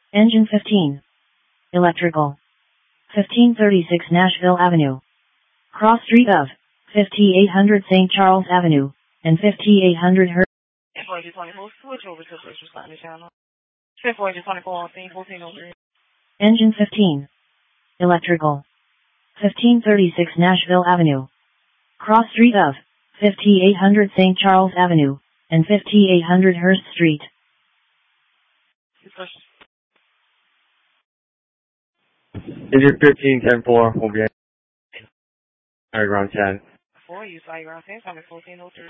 Engine 15. Electrical. 1536 Nashville Avenue. Cross street of 5800 St. Charles Avenue and 5800 Her. 24 switch over to first responder channel. 24 thing 1403. Engine 15. Electrical. 1536 Nashville Avenue. Cross street of 5800 St. Charles Avenue and 5800 Hurst Street. Engine 15, 10-4, will be at ground 10. 4, you saw your ground 10, coming 1403.